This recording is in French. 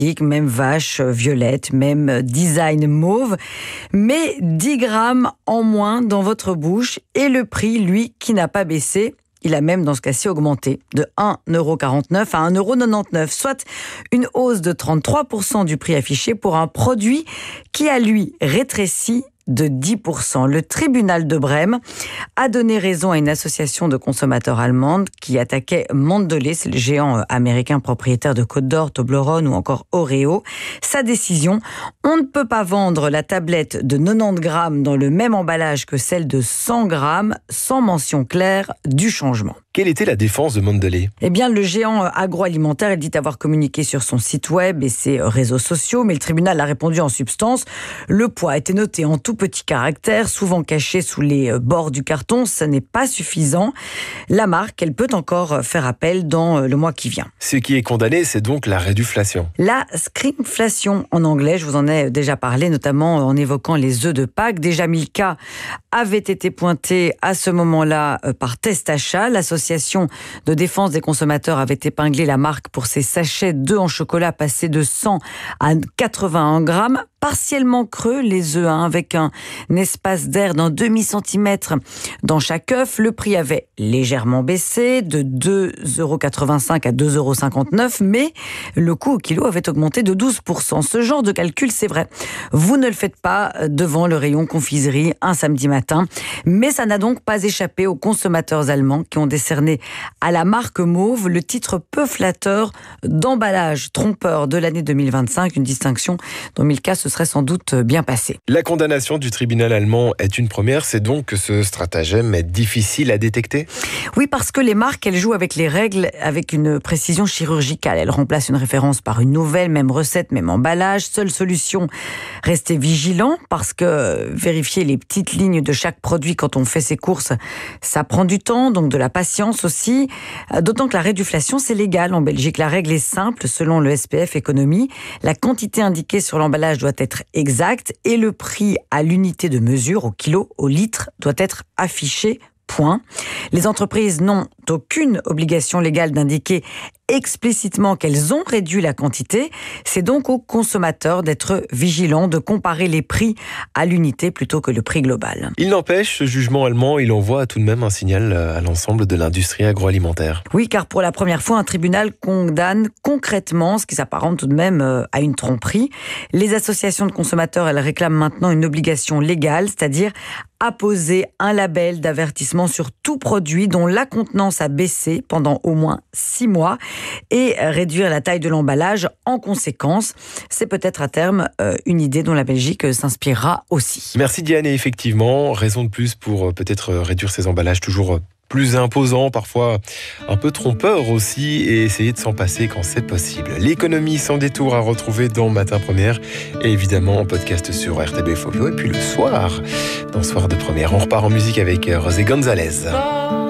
même vache violette, même design mauve, mais 10 grammes en moins dans votre bouche et le prix, lui, qui n'a pas baissé. Il a même, dans ce cas-ci, augmenté de 1,49 € à 1,99 €, soit une hausse de 33% du prix affiché pour un produit qui a, lui, rétréci de 10%. Le tribunal de Brême a donné raison à une association de consommateurs allemande qui attaquait Mondelez, c'est le géant américain propriétaire de Côte d'Or, Toblerone ou encore Oreo. Sa décision, on ne peut pas vendre la tablette de 90 grammes dans le même emballage que celle de 100 grammes sans mention claire du changement. Quelle était la défense de Mondelez ? Eh bien, le géant agroalimentaire dit avoir communiqué sur son site web et ses réseaux sociaux, mais le tribunal a répondu en substance. Le poids a été noté en tout petit caractère, souvent caché sous les bords du carton. Ce n'est pas suffisant. La marque, elle peut encore faire appel dans le mois qui vient. Ce qui est condamné, c'est donc la réduflation. La scrimflation en anglais, je vous en ai déjà parlé, notamment en évoquant les œufs de Pâques. Déjà 1000 cas avaient été pointés à ce moment-là par Test Achat. L'association de défense des consommateurs avait épinglé la marque pour ses sachets d'œufs en chocolat passés de 100 à 81 grammes. Partiellement creux, les œufs, avec un espace d'air d'un demi-centimètre dans chaque œuf. Le prix avait légèrement baissé de 2,85 € à 2,59 €, mais le coût au kilo avait augmenté de 12%. Ce genre de calcul, c'est vrai, vous ne le faites pas devant le rayon confiserie un samedi matin, mais ça n'a donc pas échappé aux consommateurs allemands qui ont décerné à la marque Mauve le titre peu flatteur d'emballage trompeur de l'année 2025, une distinction dont Milka se serait sans doute bien passé. La condamnation du tribunal allemand est une première, c'est donc que ce stratagème est difficile à détecter ? Oui, parce que les marques, elles jouent avec les règles avec une précision chirurgicale. Elles remplacent une référence par une nouvelle, même recette, même emballage. Seule solution, rester vigilant, parce que vérifier les petites lignes de chaque produit quand on fait ses courses, ça prend du temps, donc de la patience aussi. D'autant que la réduflation, c'est légal en Belgique. La règle est simple, selon le SPF Économie. La quantité indiquée sur l'emballage doit être exact et le prix à l'unité de mesure, au kilo, au litre, doit être affiché. Point. Les entreprises n'ont aucune obligation légale d'indiquer explicitement qu'elles ont réduit la quantité. C'est donc aux consommateurs d'être vigilants, de comparer les prix à l'unité plutôt que le prix global. Il n'empêche, ce jugement allemand, il envoie tout de même un signal à l'ensemble de l'industrie agroalimentaire. Oui, car pour la première fois, un tribunal condamne concrètement, ce qui s'apparente tout de même à une tromperie. Les associations de consommateurs, elles réclament maintenant une obligation légale, c'est-à-dire apposer un label d'avertissement sur tout produit dont la contenance a baissé pendant au moins 6 mois et réduire la taille de l'emballage en conséquence. C'est peut-être à terme une idée dont la Belgique s'inspirera aussi. Merci Diane, et effectivement, raison de plus pour peut-être réduire ces emballages toujours plus imposants, parfois un peu trompeurs aussi, et essayer de s'en passer quand c'est possible. L'économie sans détour à retrouver dans Matin Première, et évidemment en podcast sur RTB Folio, et puis le soir, dans Soir de Première. On repart en musique avec José González.